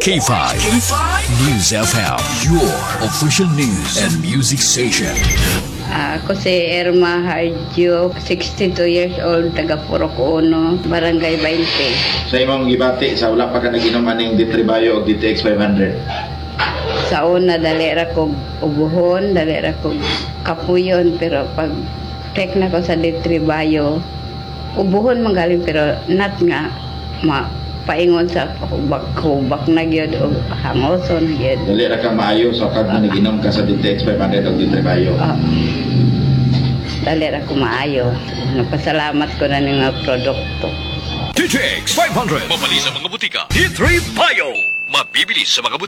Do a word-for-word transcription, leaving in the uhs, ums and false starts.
K five. K five News F M, your official news and music station. Ako si Irma Harjo, sixty-two years old, taga Purok Uno, Barangay twenty. Sa imong gibati, sa wala pa ka nag-inom aning D three Bio o D T X five hundred? Sa una, dali ra kog ubuhon, dali ra kog kapuyon, pero pag tek na ko sa D three Bio, ubuhon magaling, pero not nga, ma paingon sa hubak-hubak na gyud o hangoso na gyud. Dali ra ka maayo sa kag nag-inom ka sa D T X five hundred o D three Bio. Ah, dali ra ko maayo. Napasalamat ko na ng mga produkto. D T X five hundred. Mabali sa mga butika. D three Bio. Mabibili sa mga butika.